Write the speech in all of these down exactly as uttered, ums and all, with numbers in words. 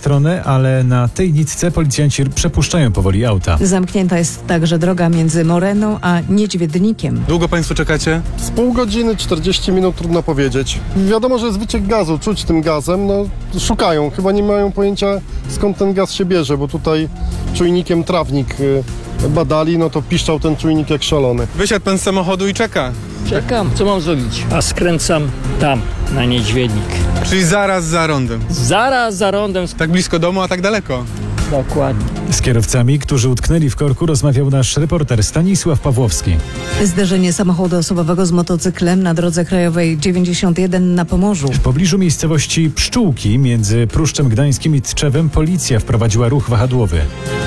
stronę, ale na tej nitce policjanci przepuszczają powoli auta. Zamknięta jest także droga między Moreną a Niedźwiednikiem. Długo państwo czekacie? Z pół godziny, czterdzieści minut, trudno powiedzieć. Wiadomo, że jest wyciek gazu, czuć tym gazem, no szukają, chyba nie mają pojęcia, skąd ten gaz się bierze, bo tutaj czujnikiem trawnik y, badali, no to piszczał ten czujnik jak szalony. Wysiadł pan z samochodu i czeka. Czekam, co mam zrobić? A skręcam tam, na Niedźwiednik. Czyli zaraz za rondem. Zaraz za rondem. Tak blisko domu, a tak daleko. Dokładnie. Z kierowcami, którzy utknęli w korku, rozmawiał nasz reporter Stanisław Pawłowski. Zderzenie samochodu osobowego z motocyklem na drodze krajowej dziewięćdziesiąt jeden na Pomorzu. W pobliżu miejscowości Pszczółki między Pruszczem Gdańskim i Tczewem policja wprowadziła ruch wahadłowy.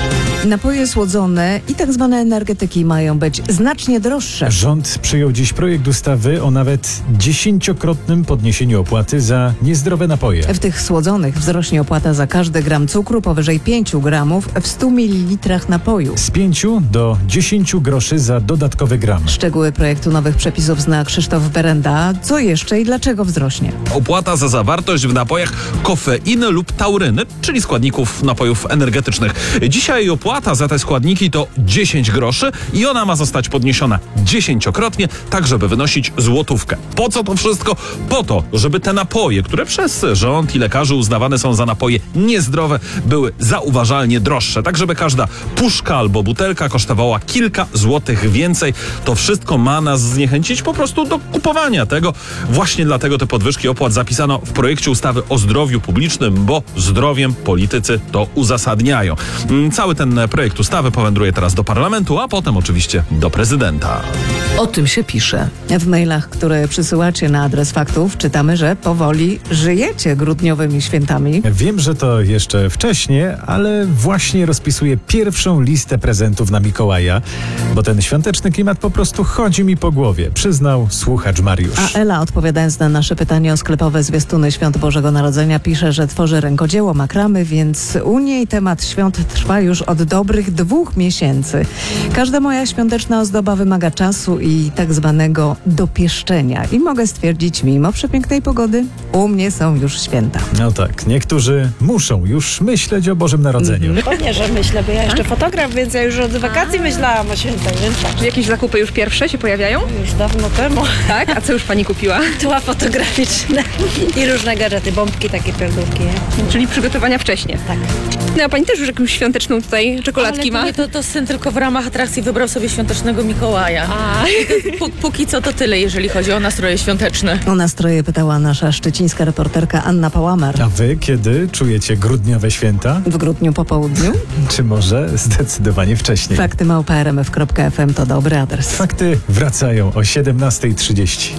Napoje słodzone i tak zwane energetyki mają być znacznie droższe. Rząd przyjął dziś projekt ustawy o nawet dziesięciokrotnym podniesieniu opłaty za niezdrowe napoje. W tych słodzonych wzrośnie opłata za każdy gram cukru powyżej pięciu gramów w stu mililitrach napoju. Z pięciu do dziesięciu groszy za dodatkowy gram. Szczegóły projektu nowych przepisów zna Krzysztof Berenda. Co jeszcze i dlaczego wzrośnie? Opłata za zawartość w napojach kofeiny lub tauryny, czyli składników napojów energetycznych. Dzisiaj opłata za te składniki to dziesięć groszy i ona ma zostać podniesiona dziesięciokrotnie, tak żeby wynosić złotówkę. Po co to wszystko? Po to, żeby te napoje, które przez rząd i lekarzy uznawane są za napoje niezdrowe, były zauważalnie droższe, tak żeby każda puszka albo butelka kosztowała kilka złotych więcej. To wszystko ma nas zniechęcić po prostu do kupowania tego. Właśnie dlatego te podwyżki opłat zapisano w projekcie ustawy o zdrowiu publicznym, bo zdrowiem politycy to uzasadniają. Cały ten projekt ustawy powędruje teraz do parlamentu, a potem oczywiście do prezydenta. O tym się pisze. W mailach, które przysyłacie na adres faktów, czytamy, że powoli żyjecie grudniowymi świętami. Wiem, że to jeszcze wcześnie, ale właśnie rozpisuję pierwszą listę prezentów na Mikołaja, bo ten świąteczny klimat po prostu chodzi mi po głowie, przyznał słuchacz Mariusz. A Ela, odpowiadając na nasze pytanie o sklepowe zwiastuny Świąt Bożego Narodzenia, pisze, że tworzy rękodzieło makramy, więc u niej temat świąt trwa już od dobrych dwóch miesięcy. Każda moja świąteczna ozdoba wymaga czasu i tak zwanego dopieszczenia. I mogę stwierdzić, mimo przepięknej pogody, u mnie są już święta. No tak, niektórzy muszą już myśleć o Bożym Narodzeniu. Pewnie, że myślę, bo ja jeszcze fotograf, więc ja już od wakacji myślałam o świętach, więc tak. Czy jakieś zakupy już pierwsze się pojawiają? Już dawno temu. Tak? A co już pani kupiła? Tła fotograficzne i różne gadżety, bombki, takie pierdółki. Czyli przygotowania wcześnie. Tak. No a pani też już jakąś świąteczną tutaj czekoladki Ale ma? to, nie, to, to syn tylko w ramach atrakcji wybrał sobie świątecznego Mikołaja. A. P- póki co to tyle, jeżeli chodzi o nastroje świąteczne. O nastroje pytała nasza szczecińska reporterka Anna Pałamer. A wy kiedy czujecie grudniowe święta? W grudniu po południu? Czy może zdecydowanie wcześniej? Fakty małpa r m f kropka f m to dobry adres. Fakty wracają o siedemnasta trzydzieści.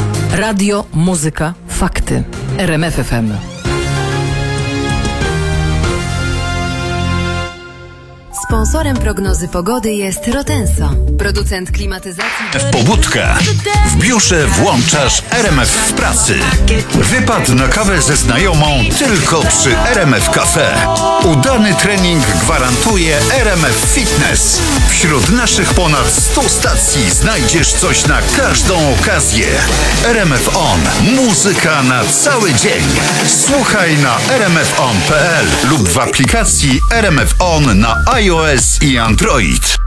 Radio, muzyka, fakty. R M F F M. Sponsorem prognozy pogody jest Rotenso, producent klimatyzacji. W pobudkę. W biurze włączasz R M F w pracy. Wypad na kawę ze znajomą tylko przy R M F Cafe. Udany trening gwarantuje R M F Fitness. Wśród naszych ponad stu stacji znajdziesz coś na każdą okazję. R M F On. Muzyka na cały dzień. Słuchaj na r m f on kropka p l lub w aplikacji R M F On na iOS i Android.